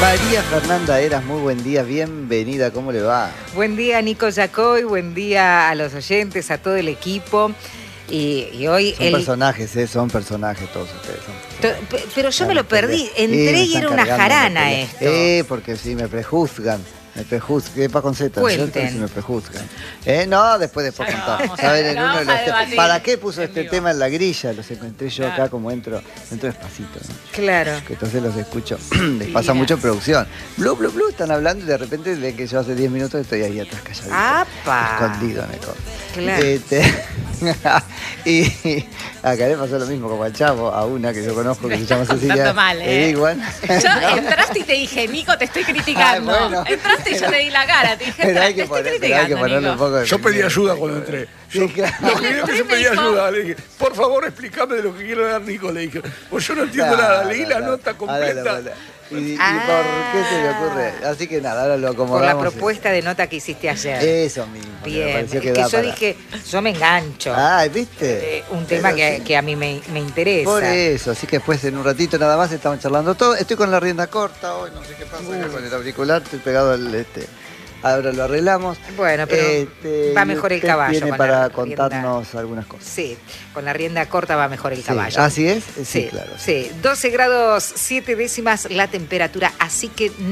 María Fernanda Eras, muy buen día, bienvenida, ¿cómo le va? Buen día, Nico Yacoy, buen día a los oyentes, a todo el equipo. Y hoy Son personajes todos ustedes. Pero yo me lo perdí, entré y era una jarana esto. Porque sí, me prejuzgan. ¿Qué pasa con Z? Cuenten. Si me prejuzgan. No, después contar. ¿Saben? ¿Para qué puso este tema en la grilla? Los encontré yo acá como entro despacito, ¿no? Claro. Que entonces los escucho. Les pasa mucho producción. Blu, están hablando y de repente ven que yo hace 10 minutos estoy ahí atrás calladito. ¡Apa! Escondido en el corte. Claro. Y acá le pasó lo mismo como al Chavo, a una que yo conozco que se llama Cecilia. Mal, igual. Yo entraste y te dije, Nico, te estoy criticando. Bueno, entraste y yo te di la cara, te dije, pero hay te que estoy criticando, ponerle un Nico. poco de... Yo pedí ayuda cuando entré. Sí, claro. Lo primero que yo pedí ayuda, le dije, por favor explícame de lo que quiere dar Nico, le dije. Pues yo no entiendo nada, leí la nota completa. ¿Y por qué se le ocurre? Así que nada, ahora lo acomodamos. Por la propuesta de nota que hiciste ayer. Eso mismo. Bien, es que yo dije, yo me engancho. ¿Viste? Un tema que a mí me interesa. Por eso, así que después en un ratito nada más estamos charlando todo. Estoy con la rienda corta hoy, no sé qué pasa acá con el auricular, estoy pegado al ahora lo arreglamos. Bueno, pero va mejor el caballo. Viene para contarnos algunas cosas. Sí, con la rienda corta va mejor el caballo. ¿Así es? Sí, claro. Sí, 12 grados 7 décimas la temperatura, así que